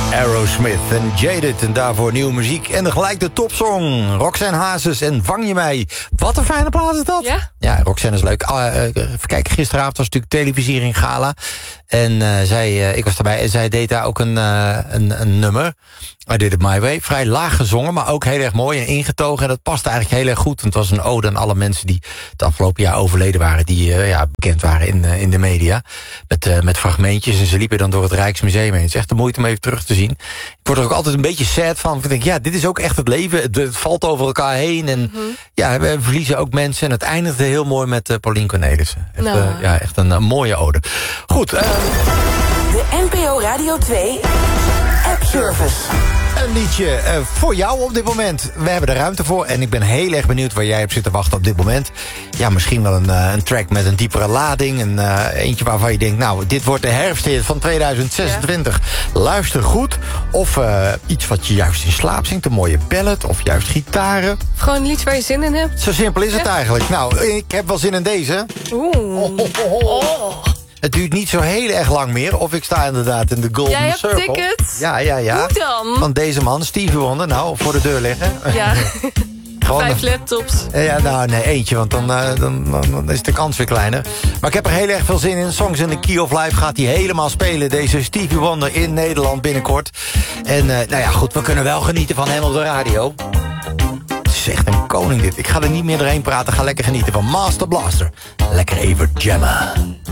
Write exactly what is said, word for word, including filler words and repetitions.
Aerosmith en Jaded en daarvoor nieuwe muziek. En gelijk de topsong. Roxanne Hazes en Vang je mij. Wat een fijne plaats is dat. Ja? Ja, Roxanne is leuk. Uh, even kijken, gisteravond was natuurlijk televisiering gala. En uh, zij, uh, ik was erbij en zij deed daar ook een, uh, een, een nummer. I Did It My Way. Vrij laag gezongen, maar ook heel erg mooi en ingetogen. En dat paste eigenlijk heel erg goed. Want het was een ode aan alle mensen die het afgelopen jaar overleden waren. Die uh, ja, bekend waren in, uh, in de media. Met, uh, met fragmentjes. En ze liepen dan door het Rijksmuseum heen. Het is echt de moeite om even terug te zien. Ik word er ook altijd een beetje sad van. Ik denk, ja, dit is ook echt het leven. Het, het valt over elkaar heen. En mm-hmm. ja, we verliezen ook mensen. En het eindigde heel mooi met uh, Paulien Cornelissen. Echt, nou. uh, ja, echt een uh, mooie ode. Goed. Uh, de N P O Radio twee App Service. Een liedje uh, voor jou op dit moment. We hebben er ruimte voor en ik ben heel erg benieuwd waar jij op zit te wachten op dit moment. Ja, misschien wel een, uh, een track met een diepere lading. Een, uh, eentje waarvan je denkt, nou, dit wordt de herfsthit van tweeduizend zesentwintig. Ja. Luister goed. Of uh, iets wat je juist in slaap zingt. Een mooie ballad of juist gitaren. Of gewoon een lied waar je zin in hebt. Zo simpel is ja. het eigenlijk. Nou, ik heb wel zin in deze. Oeh. Oh, oh, oh. Oh. Het duurt niet zo heel erg lang meer. Of ik sta inderdaad in de Golden Jij hebt Circle. tickets? Ja, ja, ja. Hoe dan? Van deze man, Stevie Wonder. Nou, voor de deur liggen. Ja. Gewoon Vijf laptops. Ja, nou, nee, eentje, want dan, uh, dan, dan, dan is de kans weer kleiner. Maar ik heb er heel erg veel zin in. Songs in the Key of Life gaat hij helemaal spelen. Deze Stevie Wonder in Nederland binnenkort. En uh, nou ja, goed, we kunnen wel genieten van hem op de radio. Het is echt een koning dit. Ik ga er niet meer doorheen praten. Ga lekker genieten van Master Blaster. Lekker even jammen.